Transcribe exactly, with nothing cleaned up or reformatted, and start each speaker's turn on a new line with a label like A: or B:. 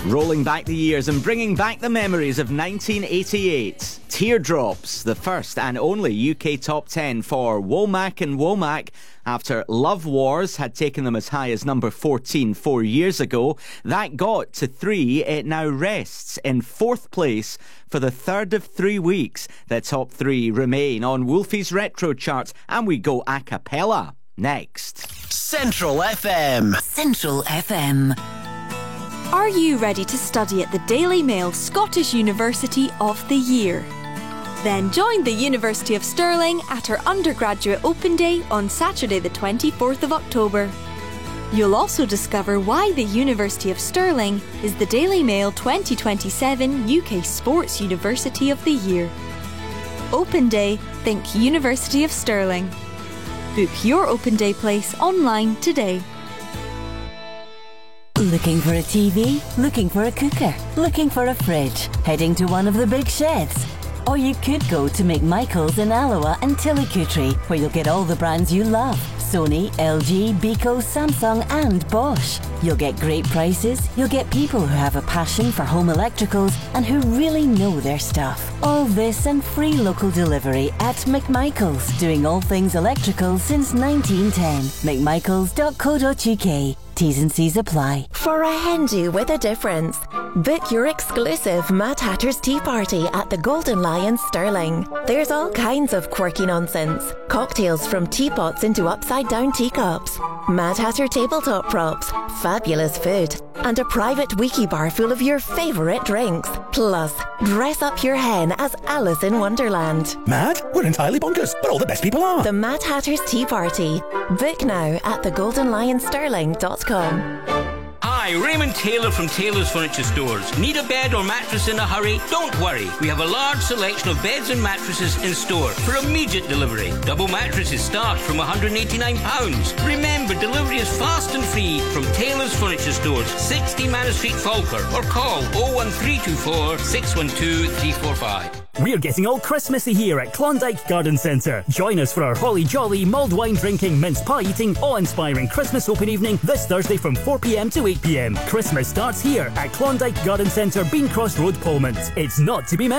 A: Rolling back the years and bringing back the memories of nineteen eighty-eight. Teardrops, the first and only U K top ten for Womack and Womack, after Love Wars had taken them as high as number fourteen four years ago. That got to three. It now rests in fourth place for the third of three weeks. The top three remain on Wolfie's Retro Chart, and we go a cappella next.
B: Central F M.
C: Central F M.
D: Are you ready to study at the Daily Mail Scottish University of the Year? Then join the University of Stirling at our undergraduate open day on Saturday the twenty-fourth of October. You'll also discover why the University of Stirling is the Daily Mail twenty twenty-seven U K Sports University of the Year. Open day, think University of Stirling. Book your open day place online today.
C: Looking for a T V? Looking for a cooker? Looking for a fridge? Heading to one of the big sheds? Or you could go to McMichael's in Alloa and Tillicoultry, where you'll get all the brands you love. Sony, L G, Beko, Samsung and Bosch. You'll get great prices, you'll get people who have a passion for home electricals and who really know their stuff. All this and free local delivery at McMichael's, doing all things electrical since nineteen ten. mcmichaels dot co dot U K. T's and C's apply.
E: For a hen do with a difference, book your exclusive Mad Hatter's Tea Party at the Golden Lion Stirling. There's all kinds of quirky nonsense. Cocktails from teapots into upside-down teacups. Mad Hatter tabletop props. Fabulous food. And a private wiki bar full of your favourite drinks. Plus, dress up your hen as Alice in Wonderland.
F: Mad? We're entirely bonkers, but all the best people are.
E: The Mad Hatter's Tea Party. Book now at the golden lion stirling dot com.
G: Hi, Raymond Taylor from Taylor's Furniture Stores. Need a bed or mattress in a hurry? Don't worry. We have a large selection of beds and mattresses in store for immediate delivery. Double mattresses start from one hundred eighty-nine pounds. Remember, delivery is fast and free from Taylor's Furniture Stores, sixty Manor Street, Falkirk, or call oh one three two four, six one two, three four five.
H: We're getting all Christmassy here at Klondike Garden Centre. Join us for our holly jolly, mulled wine drinking, mince pie eating, awe-inspiring Christmas open evening this Thursday from four p m to eight p m. Christmas starts here at Klondike Garden Centre, Bean Cross Road, Polmont. It's not to be missed.